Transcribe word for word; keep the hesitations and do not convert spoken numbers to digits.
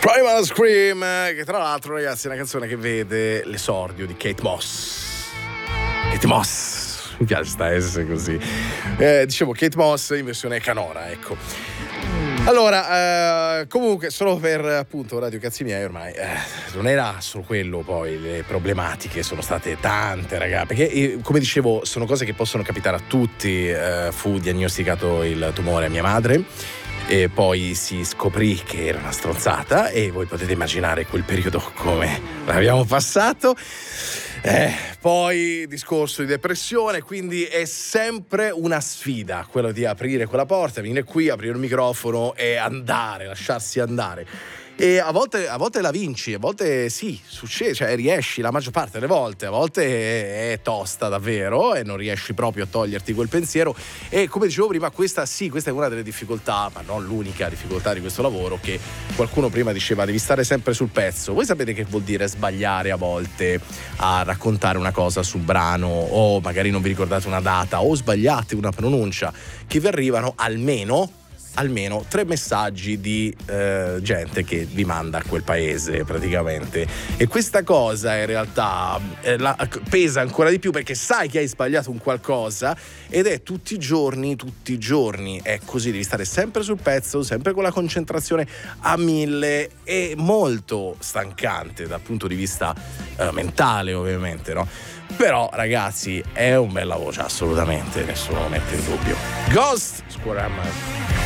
Primal Scream, che tra l'altro, ragazzi, è una canzone che vede l'esordio di Kate Moss. Kate Moss, mi piace sta S così. Eh, dicevo Kate Moss in versione canora, ecco. Allora, eh, comunque, solo per appunto Radio Cazzi Miei ormai eh, non era solo quello, poi le problematiche sono state tante, raga, perché eh, come dicevo sono cose che possono capitare a tutti. Eh, fu diagnosticato il tumore a mia madre e poi si scoprì che era una stronzata e voi potete immaginare quel periodo come l'abbiamo passato. Eh, poi discorso di depressione, quindi è sempre una sfida quello di aprire quella porta, venire qui, aprire il microfono e andare, lasciarsi andare. E a volte, a volte la vinci, a volte sì, succede, cioè riesci la maggior parte delle volte, a volte è, è tosta davvero e non riesci proprio a toglierti quel pensiero. E come dicevo prima, questa sì, questa è una delle difficoltà, ma non l'unica difficoltà di questo lavoro, che qualcuno prima diceva devi stare sempre sul pezzo. Voi sapete che vuol dire sbagliare a volte a raccontare una cosa sul brano, o magari non vi ricordate una data o sbagliate una pronuncia, che vi arrivano almeno almeno tre messaggi di eh, gente che vi manda a quel paese praticamente, e questa cosa in realtà eh, la, pesa ancora di più perché sai che hai sbagliato un qualcosa ed è tutti i giorni, tutti i giorni è così, devi stare sempre sul pezzo, sempre con la concentrazione a mille, è molto stancante dal punto di vista eh, mentale ovviamente, no? Però ragazzi è un bel lavoro, cioè, assolutamente, nessuno lo mette in dubbio. Ghost Square Hammer.